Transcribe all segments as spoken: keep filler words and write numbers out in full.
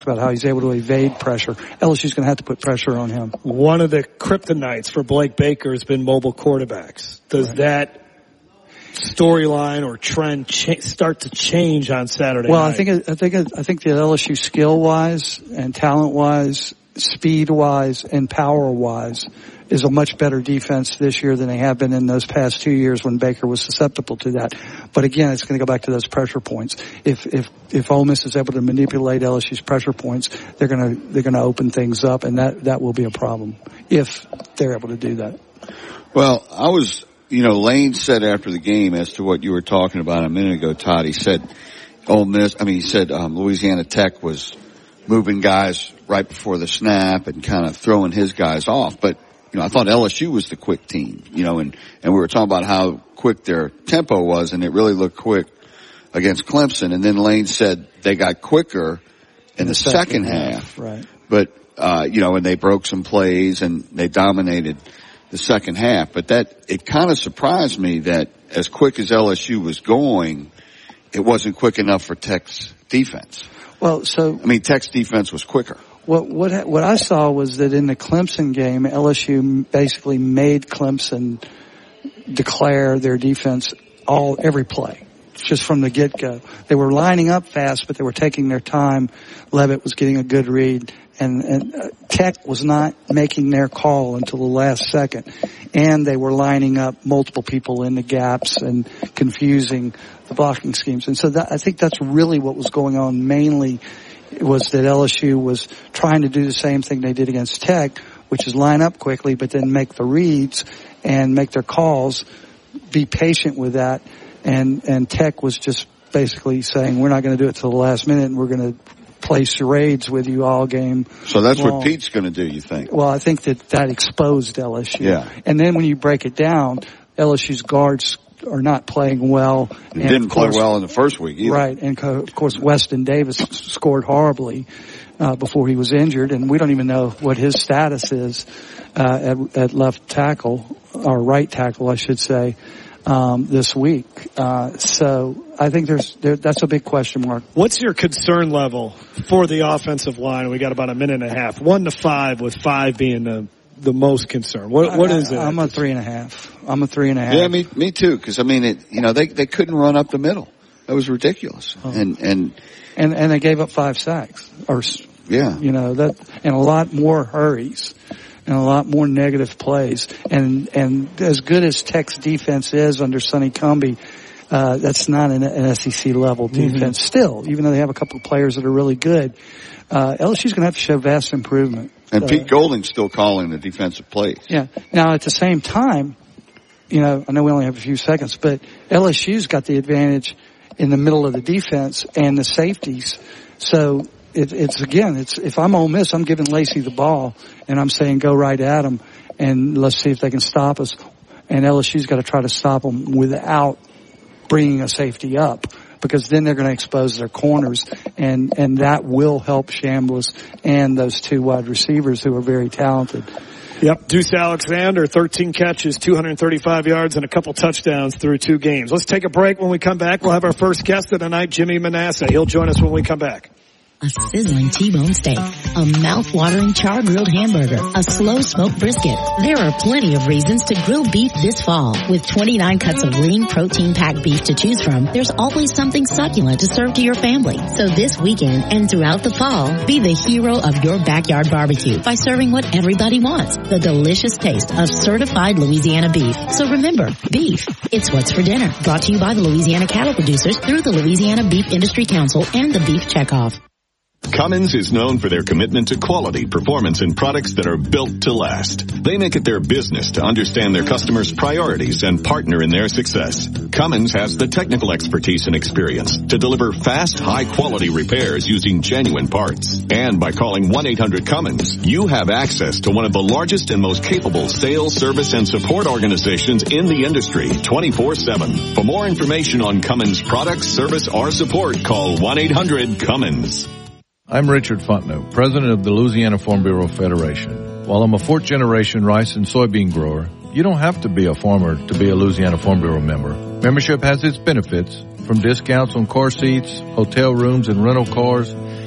about how he's able to evade pressure. L S U's going to have to put pressure on him. One of the kryptonites for Blake Baker has been mobile quarterbacks. Does right. that storyline or trend cha- start to change on Saturday well, night? I think it, I think it, I think the L S U skill-wise and talent-wise, speed-wise and power-wise is a much better defense this year than they have been in those past two years when Baker was susceptible to that. But again, it's going to go back to those pressure points. If if if Ole Miss is able to manipulate L S U's pressure points, they're going to they're going to open things up, and that that will be a problem if they're able to do that. Well, I was, you know, Lane said after the game as to what you were talking about a minute ago, Todd. He said Ole Miss. I mean, he said um, Louisiana Tech was moving guys right before the snap and kind of throwing his guys off, but. You know, I thought L S U was the quick team, you know, and, and we were talking about how quick their tempo was, and it really looked quick against Clemson. And then Lane said they got quicker in, in the, the second, second half. half. Right. But, uh, you know, and they broke some plays and they dominated the second half. But that, it kind of surprised me that as quick as L S U was going, it wasn't quick enough for Tech's defense. Well, so. I mean, Tech's defense was quicker. What what what I saw was that in the Clemson game, L S U basically made Clemson declare their defense all every play, just from the get-go. They were lining up fast, but they were taking their time. Levitt was getting a good read, and, and uh, Tech was not making their call until the last second. And they were lining up multiple people in the gaps and confusing the blocking schemes. And so that, I think that's really what was going on mainly. It was that L S U was trying to do the same thing they did against Tech, which is line up quickly, but then make the reads and make their calls, be patient with that. And, and Tech was just basically saying, we're not going to do it till the last minute, and we're going to play charades with you all game. So that's long. what Pete's going to do, you think? Well, I think that that exposed L S U. Yeah. And then when you break it down, L S U's guards are not playing well. And didn't course, play well in the first week either. Right, and co- of course Weston Davis scored horribly uh, before he was injured, and we don't even know what his status is uh, at, at left tackle, or right tackle, I should say, um, this week. Uh, so I think there's there, that's a big question mark. What's your concern level for the offensive line? We got about a minute and a half, one to five, with five being the the most concern. What what is it? I'm a three and a half. I'm a three and a half. Yeah, me me too. Because I mean, it you know they they couldn't run up the middle. That was ridiculous. Oh. And and and and they gave up five sacks. Or yeah, you know that, and a lot more hurries, and a lot more negative plays. And and as good as Tech's defense is under Sonny Cumbie, uh, that's not an, an S E C level defense. Mm-hmm. Still, even though they have a couple of players that are really good, uh, L S U's going to have to show vast improvement. And uh, Pete Golding's still calling the defensive plays. Yeah. Now, at the same time, you know, I know we only have a few seconds, but L S U's got the advantage in the middle of the defense and the safeties. So it, it's, again, it's if I'm Ole Miss, I'm giving Lacey the ball, and I'm saying go right at them, and let's see if they can stop us. And L S U's got to try to stop them without bringing a safety up, because then they're going to expose their corners, and, and that will help Chambliss and those two wide receivers who are very talented. Yep, Deuce Alexander, thirteen catches, two hundred thirty-five yards, and a couple touchdowns through two games. Let's take a break. When we come back, we'll have our first guest of the night, Jimmy Manasseh. He'll join us when we come back. A sizzling T-bone steak, a mouth-watering char-grilled hamburger, a slow-smoked brisket. There are plenty of reasons to grill beef this fall. With twenty-nine cuts of lean, protein-packed beef to choose from, there's always something succulent to serve to your family. So this weekend and throughout the fall, be the hero of your backyard barbecue by serving what everybody wants, the delicious taste of certified Louisiana beef. So remember, beef, it's what's for dinner. Brought to you by the Louisiana Cattle Producers through the Louisiana Beef Industry Council and the Beef Checkoff. Cummins is known for their commitment to quality, performance, and products that are built to last. They make it their business to understand their customers' priorities and partner in their success. Cummins has the technical expertise and experience to deliver fast, high-quality repairs using genuine parts. And by calling one eight hundred Cummins, you have access to one of the largest and most capable sales, service, and support organizations in the industry, twenty-four seven. For more information on Cummins products, service, or support, call one eight hundred Cummins. I'm Richard Fontenot, president of the Louisiana Farm Bureau Federation. While I'm a fourth-generation rice and soybean grower, you don't have to be a farmer to be a Louisiana Farm Bureau member. Membership has its benefits, from discounts on car seats, hotel rooms, and rental cars,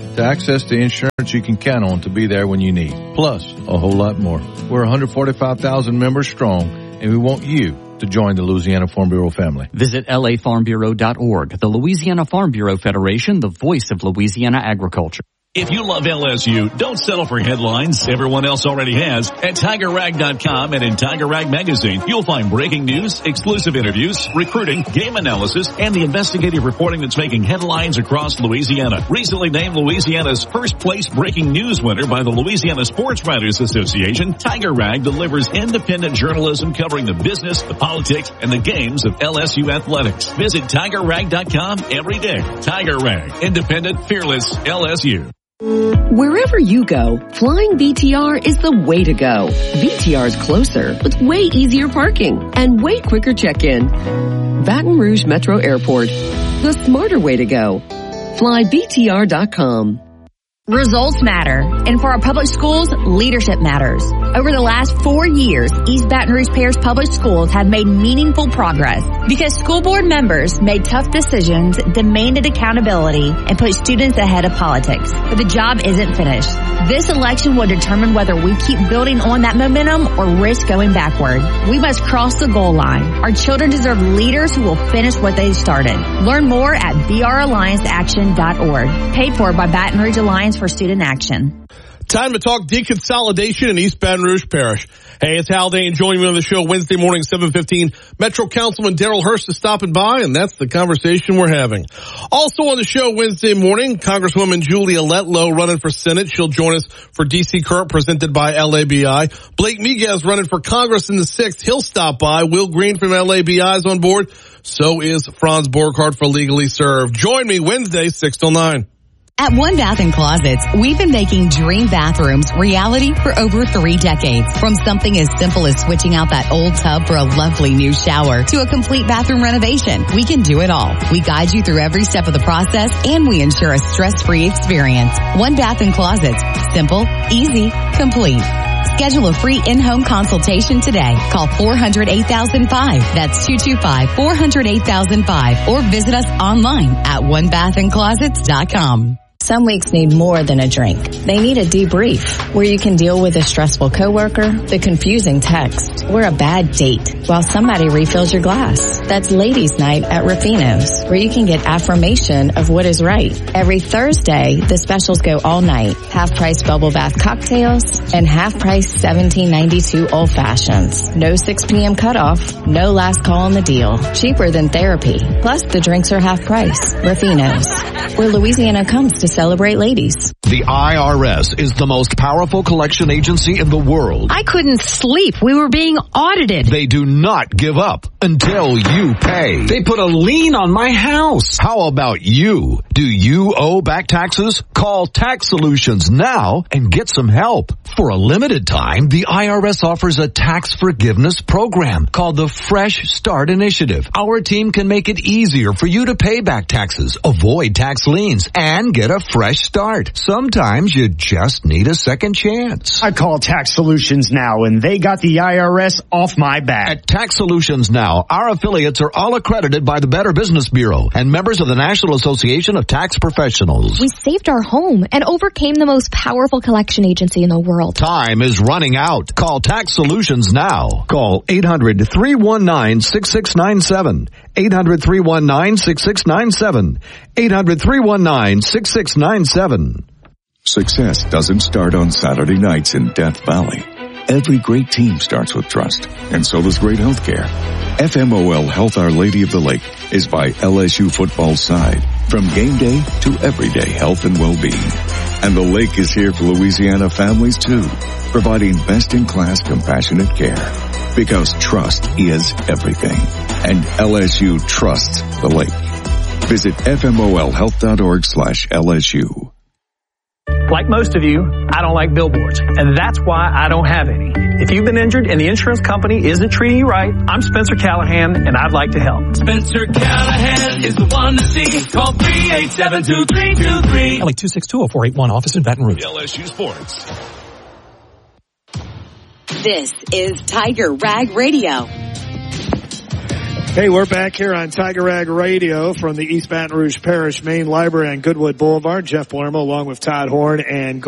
to access the insurance you can count on to be there when you need. Plus, a whole lot more. We're one hundred forty-five thousand members strong, and we want you to join the Louisiana Farm Bureau family. Visit L A farm bureau dot org. The Louisiana Farm Bureau Federation, the voice of Louisiana agriculture. If you love L S U, don't settle for headlines everyone else already has. At Tiger Rag dot com and in Tiger Rag Magazine, you'll find breaking news, exclusive interviews, recruiting, game analysis, and the investigative reporting that's making headlines across Louisiana. Recently named Louisiana's first place breaking news winner by the Louisiana Sports Writers Association, Tiger Rag delivers independent journalism covering the business, the politics, and the games of L S U athletics. Visit Tiger Rag dot com every day. Tiger Rag, independent, fearless L S U. Wherever you go, flying B T R is the way to go. B T R is closer, with way easier parking and way quicker check-in. Baton Rouge Metro Airport, the smarter way to go. Fly B T R dot com. Results matter, and for our public schools, leadership matters. Over the last four years, East Baton Rouge Parish Public Schools have made meaningful progress because school board members made tough decisions, demanded accountability, and put students ahead of politics. But the job isn't finished. This election will determine whether we keep building on that momentum or risk going backward. We must cross the goal line. Our children deserve leaders who will finish what they started. Learn more at b r alliance action dot org. Paid for by Baton Rouge Alliance for Student Action. Time to talk deconsolidation in East Baton Rouge Parish. Hey, it's Hal Dane joining me on the show Wednesday morning, seven fifteen. Metro Councilman Darrell Hurst is stopping by, and that's the conversation we're having. Also on the show Wednesday morning, Congresswoman Julia Letlow running for Senate. She'll join us for D C Current presented by L A B I. Blake Miguez running for Congress in the sixth. He'll stop by. Will Green from L A B I is on board. So is Franz Borghardt for Legally Served. Join me Wednesday, six till nine. At One Bath and Closets, we've been making dream bathrooms reality for over three decades. From something as simple as switching out that old tub for a lovely new shower to a complete bathroom renovation, we can do it all. We guide you through every step of the process, and we ensure a stress-free experience. One Bath and Closets. Simple, easy, complete. Schedule a free in-home consultation today. Call four hundred eight thousand five. That's two two five, four hundred eight thousand five. Or visit us online at one bath and closets dot com. Some weeks need more than a drink. They need a debrief where you can deal with a stressful coworker, the confusing text, or a bad date while somebody refills your glass. That's Ladies' Night at Rufino's, where you can get affirmation of what is right. Every Thursday, the specials go all night. Half price bubble bath cocktails and half price seventeen ninety-two old fashions. No six p.m. cutoff, no last call on the deal. Cheaper than therapy. Plus the drinks are half price. Rufino's, where Louisiana comes to celebrate ladies. The I R S is the most powerful collection agency in the world. I couldn't sleep. We were being audited. They do not give up until you pay. They put a lien on my house. How about you? Do you owe back taxes? Call Tax Solutions now and get some help. For a limited time, the I R S offers a tax forgiveness program called the Fresh Start Initiative. Our team can make it easier for you to pay back taxes, avoid tax liens, and get a fresh start. Sometimes you just need a second chance. I call Tax Solutions now, and they got the I R S off my back. At Tax Solutions Now, our affiliates are all accredited by the Better Business Bureau and members of the National Association of Tax Professionals. We saved our home and overcame the most powerful collection agency in the world. Time is running out. Call Tax Solutions now. Call eight hundred, three one nine, six six nine seven. eight hundred, three one nine, six six nine seven. eight hundred, three one nine, six six nine seven. Success doesn't start on Saturday nights in Death Valley. Every great team starts with trust, and so does great health care. F M O L Health Our Lady of the Lake is by L S U football's side, from game day to everyday health and well-being. And the lake is here for Louisiana families too, providing best-in-class compassionate care. Because trust is everything, and L S U trusts the lake. Visit F M O L health dot org slash L S U. Like most of you, I don't like billboards, and that's why I don't have any. If you've been injured and the insurance company isn't treating you right, I'm Spencer Callahan, and I'd like to help. Spencer Callahan is the one to see. Call three eight seven two, three two three. L A two six two, oh four eight one, office in Baton Rouge. L S U Sports. This is Tiger Rag Radio. Hey, we're back here on Tiger Rag Radio from the East Baton Rouge Parish Main Library on Goodwood Boulevard. Jeff Palermo along with Todd Horn and